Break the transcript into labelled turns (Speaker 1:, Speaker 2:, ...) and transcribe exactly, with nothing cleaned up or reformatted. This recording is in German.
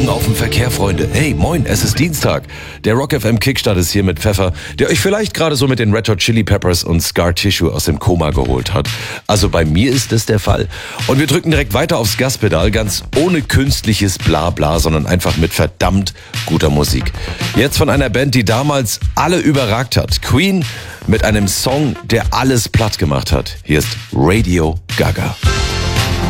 Speaker 1: Augen auf den Verkehr, Freunde. Hey, moin, es ist Dienstag. Der Rock F M Kickstart ist hier mit Pfeffer, der euch vielleicht gerade so mit den Red Hot Chili Peppers und Scar Tissue aus dem Koma geholt hat. Also bei mir ist es der Fall. Und wir drücken direkt weiter aufs Gaspedal, ganz ohne künstliches Blabla, sondern einfach mit verdammt guter Musik. Jetzt von einer Band, die damals alle überragt hat. Queen mit einem Song, der alles platt gemacht hat. Hier ist Radio Gaga.